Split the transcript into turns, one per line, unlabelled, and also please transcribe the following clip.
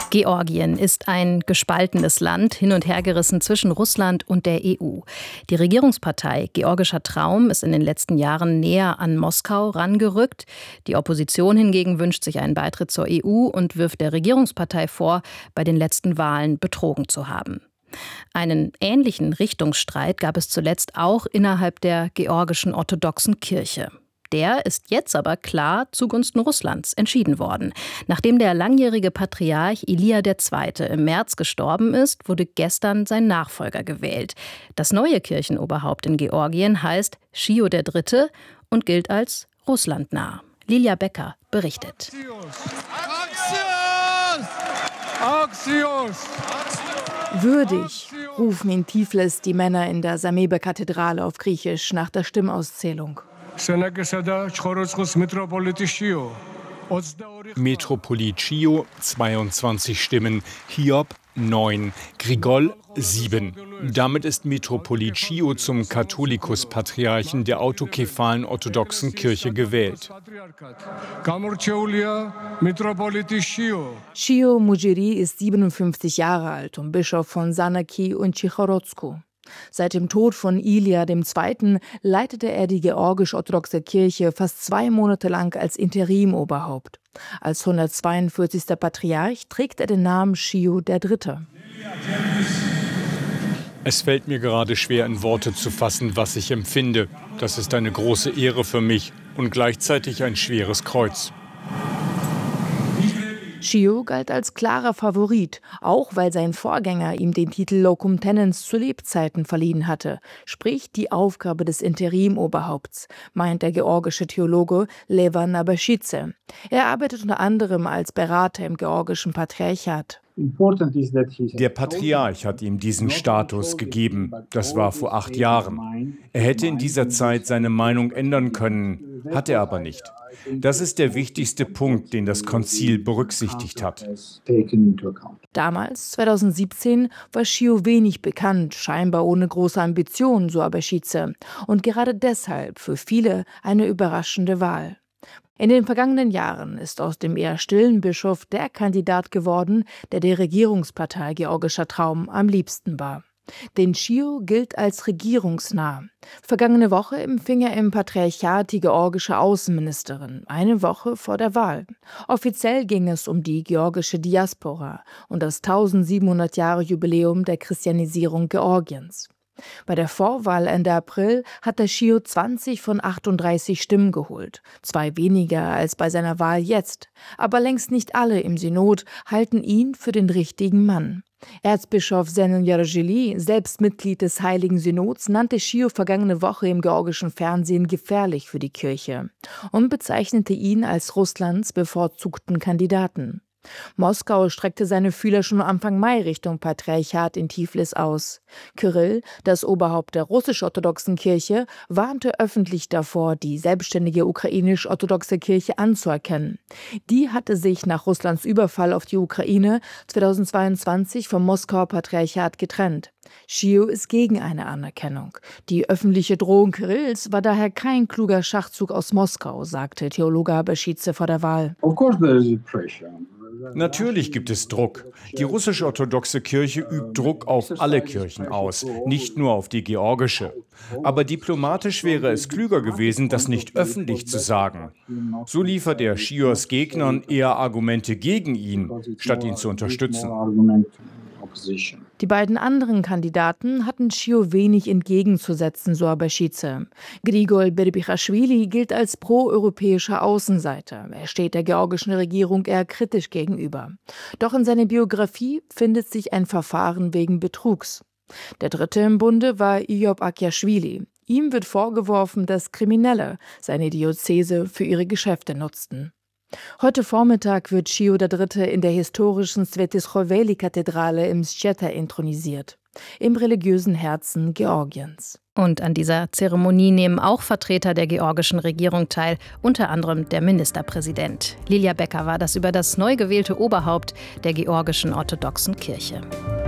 Georgien ist ein gespaltenes Land, hin und her gerissen zwischen Russland und der EU. Die Regierungspartei Georgischer Traum ist in den letzten Jahren näher an Moskau rangerückt. Die Opposition hingegen wünscht sich einen Beitritt zur EU und wirft der Regierungspartei vor, bei den letzten Wahlen betrogen zu haben. Einen ähnlichen Richtungsstreit gab es zuletzt auch innerhalb der georgischen orthodoxen Kirche. Der ist jetzt aber klar zugunsten Russlands entschieden worden. Nachdem der langjährige Patriarch Ilia II. Im März gestorben ist, wurde gestern sein Nachfolger gewählt. Das neue Kirchenoberhaupt in Georgien heißt Shio III. Und gilt als russlandnah. Lilia Becker berichtet.
Würdig, rufen in Tiflis die Männer in der Samebe-Kathedrale auf Griechisch nach der Stimmauszählung.
Metropolit Shio 22 Stimmen, Hiob 9, Grigol 7. Damit ist Metropolit Shio zum Katholikus-Patriarchen der autokephalen orthodoxen Kirche gewählt.
Shio Mujiri ist 57 Jahre alt und Bischof von Sanaki und Tschicharozku. Seit dem Tod von Ilia II. Leitete er die georgisch-orthodoxe Kirche fast 2 Monate lang als Interim-Oberhaupt. Als 142. Patriarch trägt er den Namen Shio III.
Es fällt mir gerade schwer, in Worte zu fassen, was ich empfinde. Das ist eine große Ehre für mich und gleichzeitig ein schweres Kreuz.
Shio galt als klarer Favorit, auch weil sein Vorgänger ihm den Titel Locum Tenens zu Lebzeiten verliehen hatte, sprich die Aufgabe des Interim-Oberhaupts, meint der georgische Theologe Levan Abashidze. Er arbeitet unter anderem als Berater im georgischen Patriarchat.
Der Patriarch hat ihm diesen Status gegeben. Das war vor 8 Jahren. Er hätte in dieser Zeit seine Meinung ändern können, hat er aber nicht. Das ist der wichtigste Punkt, den das Konzil berücksichtigt hat.
Damals, 2017, war Shio wenig bekannt, scheinbar ohne große Ambitionen, so Abashidze. Und gerade deshalb für viele eine überraschende Wahl. In den vergangenen Jahren ist aus dem eher stillen Bischof der Kandidat geworden, der Regierungspartei Georgischer Traum am liebsten war. Denn Shio gilt als regierungsnah. Vergangene Woche empfing er im Patriarchat die georgische Außenministerin, eine Woche vor der Wahl. Offiziell ging es um die georgische Diaspora und das 1700-Jahre-Jubiläum der Christianisierung Georgiens. Bei der Vorwahl Ende April hat der Shio 20 von 38 Stimmen geholt, 2 weniger als bei seiner Wahl jetzt. Aber längst nicht alle im Synod halten ihn für den richtigen Mann. Erzbischof Zenon Yarjeli, selbst Mitglied des Heiligen Synods, nannte Shio vergangene Woche im georgischen Fernsehen gefährlich für die Kirche und bezeichnete ihn als Russlands bevorzugten Kandidaten. Moskau streckte seine Fühler schon Anfang Mai Richtung Patriarchat in Tiflis aus. Kyrill, das Oberhaupt der russisch-orthodoxen Kirche, warnte öffentlich davor, die selbstständige ukrainisch-orthodoxe Kirche anzuerkennen. Die hatte sich nach Russlands Überfall auf die Ukraine 2022 vom Moskauer Patriarchat getrennt. Shio ist gegen eine Anerkennung. Die öffentliche Drohung Kyrills war daher kein kluger Schachzug aus Moskau, sagte Theologe Abashidze vor der Wahl.
Natürlich gibt es Druck. Die russisch-orthodoxe Kirche übt Druck auf alle Kirchen aus, nicht nur auf die georgische. Aber diplomatisch wäre es klüger gewesen, das nicht öffentlich zu sagen. So liefert er Shios Gegnern eher Argumente gegen ihn, statt ihn zu unterstützen.
Die beiden anderen Kandidaten hatten Shio wenig entgegenzusetzen, so Abashidze. Grigol Berbichashvili gilt als pro-europäischer Außenseiter. Er steht der georgischen Regierung eher kritisch gegenüber. Doch in seiner Biografie findet sich ein Verfahren wegen Betrugs. Der dritte im Bunde war Iyop Akiashvili. Ihm wird vorgeworfen, dass Kriminelle seine Diözese für ihre Geschäfte nutzten. Heute Vormittag wird Shio III. In der historischen Svetizhoveli-Kathedrale im Mscheta intronisiert, im religiösen Herzen Georgiens.
Und an dieser Zeremonie nehmen auch Vertreter der georgischen Regierung teil, unter anderem der Ministerpräsident. Lilia Becker war das über das neu gewählte Oberhaupt der georgischen orthodoxen Kirche.